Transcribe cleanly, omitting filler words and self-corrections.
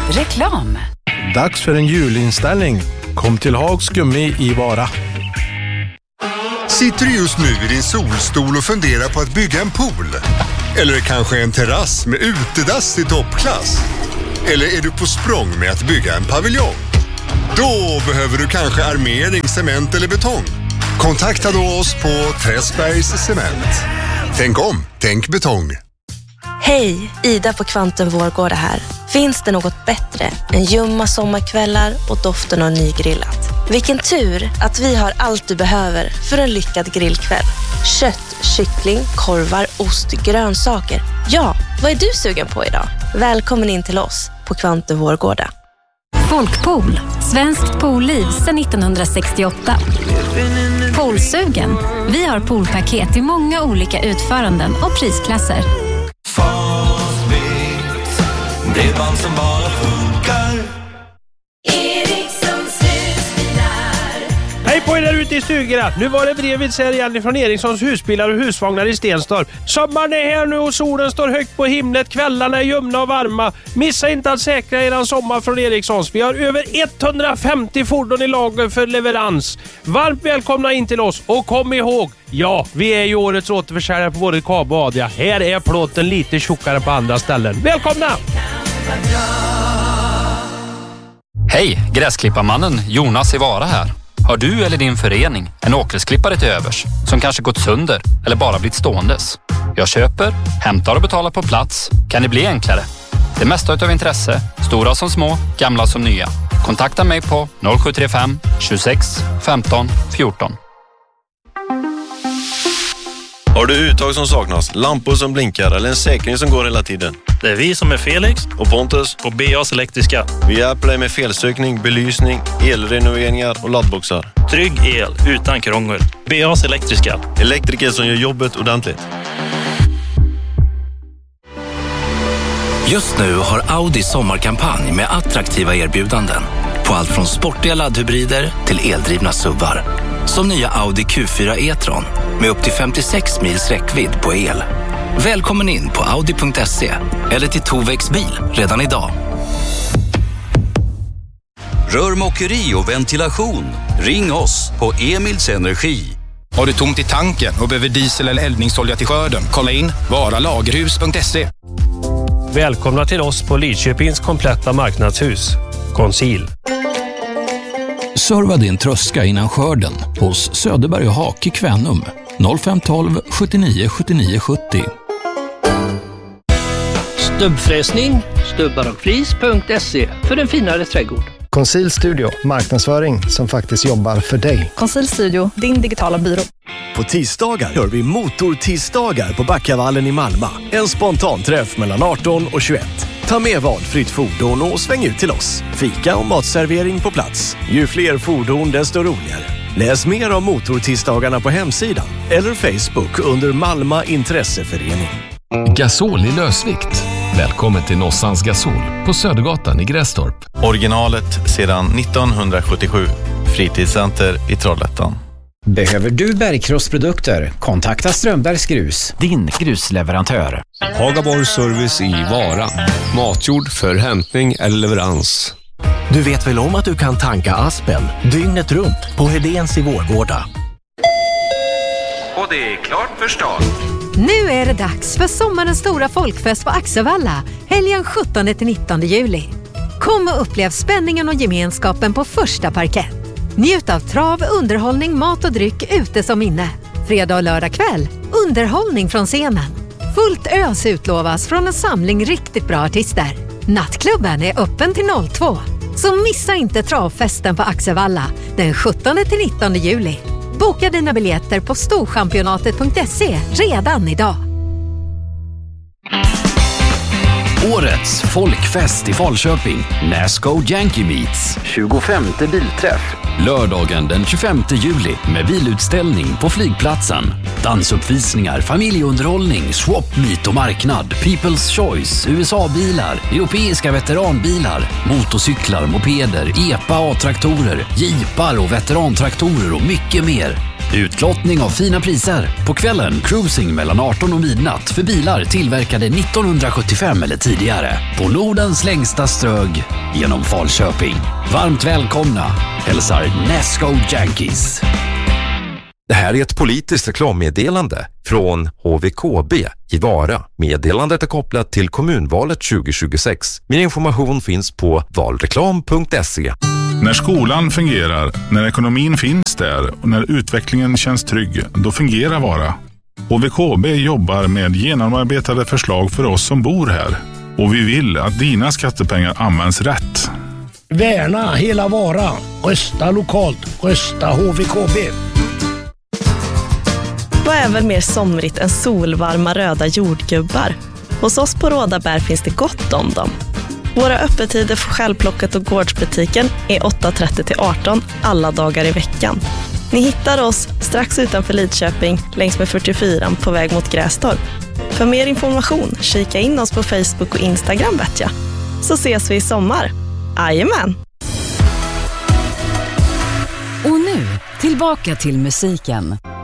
Reklam. Dags för en julinställning. Kom till Hags Gummi i Vara. Sitter du just nu i din solstol och funderar på att bygga en pool? Eller kanske en terrass med utedass i toppklass? Eller är du på språng med att bygga en paviljong? Då behöver du kanske armering, cement eller betong. Kontakta då oss på Träsbergs Cement. Tänk om, tänk betong. Hej, Ida på Kvantum Vårgårda här. Finns det något bättre än ljumma sommarkvällar och doften av nygrillat? Vilken tur att vi har allt du behöver för en lyckad grillkväll. Kött, kyckling, korvar, ost, grönsaker. Ja, vad är du sugen på idag? Välkommen in till oss på Kvantum Vårgårda. Folkpool, svenskt poolliv sedan 1968. Poolsugen. Vi har poolpaket i många olika utföranden och prisklasser. Bredband som bara funkar. Erikssons husbilar. Hej på er där ute i stugorna. Nu var det brevet här igen från Erikssons husbilar och husvagnar i Stenstorp. Sommaren är här nu och solen står högt på himlet. Kvällarna är ljumna och varma. Missa inte att säkra eran sommar från Erikssons. Vi har över 150 fordon i lager för leverans. Varmt välkomna in till oss och kom ihåg, ja, vi är ju årets återförsäljare på både Kabo och Adria. Här är plåten lite tjockare på andra ställen. Välkomna! Hej, gräsklipparmannen Jonas i Vara här. Har du eller din förening en åkersklippare till övers som kanske gått sönder eller bara blivit ståendes? Jag köper, hämtar och betalar på plats. Kan det bli enklare? Det mesta utav intresse, stora som små, gamla som nya. Kontakta mig på 0735 26 15 14. Har du uttag som saknas, lampor som blinkar eller en säkring som går hela tiden? Det är vi som är Felix och Pontus på BAs Elektriska. Vi hjälper dig med felsökning, belysning, elrenoveringar och laddboxar. Trygg el utan krångel. BAs Elektriska. Elektriker som gör jobbet ordentligt. Just nu har Audi sommarkampanj med attraktiva erbjudanden på allt från sportiga laddhybrider till eldrivna SUVar. Som nya Audi Q4 e-tron med upp till 56 mils räckvidd på el. Välkommen in på audi.se eller till Tovex bil redan idag. Rörmokeri och ventilation. Ring oss på Emils Energi. Har du tomt i tanken och behöver diesel eller eldningsolja till skörden? Kolla in varalagerhus.se. Välkomna till oss på Lidköpings kompletta marknadshus. Conceal. Serva din tröska innan skörden hos Söderberg och Hak i Kvänum. 0512 79 79 70. Stubbfräsning, stubbarockflis.se för en finare trädgård. Conceal Studio, marknadsföring som faktiskt jobbar för dig. Conceal Studio, din digitala byrå. På tisdagar gör vi motortisdagar på Backavallen i Malmö. En spontan träff mellan 18 och 21. Ta med valfritt fordon och sväng ut till oss. Fika och matservering på plats. Ju fler fordon desto roligare. Läs mer om motortisdagarna på hemsidan eller Facebook under Malmö Intresseförening. Gasol i lösvikt. Välkommen till Nossans Gasol på Södergatan i Grästorp. Originalet sedan 1977. Fritidscenter i Trollhättan. Behöver du bergkrossprodukter? Kontakta Strömbergs Grus, din grusleverantör. Hagaborg Service i Vara. Matjord för hämtning eller leverans. Du vet väl om att du kan tanka Aspen dygnet runt på Hedéns i Vårgårda. Och det är klart för start. Nu är det dags för sommarens stora folkfest på Axevalla, helgen 17-19 juli. Kom och upplev spänningen och gemenskapen på första parkett. Njut av trav, underhållning, mat och dryck ute som inne. Fredag och lördag kväll, underhållning från scenen. Fullt ös utlovas från en samling riktigt bra artister. Nattklubben är öppen till 02. Så missa inte travfesten på Axevalla den 17-19 juli. Boka dina biljetter på storchampionatet.se redan idag. Årets folkfest i Falköping. Nasco Yankee Meets. 25:e bilträff. Lördagen den 25 juli med bilutställning på flygplatsen. Dansuppvisningar, familjeunderhållning, swap meet och marknad. People's Choice, USA-bilar, europeiska veteranbilar, motorcyklar, mopeder, EPA A-traktorer, jeepar och veterantraktorer och mycket mer. Utlottning av fina priser. På kvällen cruising mellan 18 och midnatt för bilar tillverkade 1975 eller tidigare. På Nordens längsta strög genom Falköping. Varmt välkomna hälsar Nesco Yankees. Det här är ett politiskt reklammeddelande från HVKB i Vara. Meddelandet är kopplat till kommunvalet 2026. Mer information finns på valreklam.se. När skolan fungerar, när ekonomin finns där och när utvecklingen känns trygg, då fungerar Vara. HVKB jobbar med genomarbetade förslag för oss som bor här. Och vi vill att dina skattepengar används rätt. Värna hela Vara. Rösta lokalt. Rösta HVKB. Vad är väl mer somrigt än solvarma röda jordgubbar? Hos oss på Rådabär finns det gott om dem. Våra öppettider för självplockat och gårdsbutiken är 8:30 till 18 alla dagar i veckan. Ni hittar oss strax utanför Lidköping längs med 44 på väg mot Grästorp. För mer information, kika in oss på Facebook och Instagram vet jag. Så ses vi i sommar. Jajamän! Och nu, tillbaka till musiken.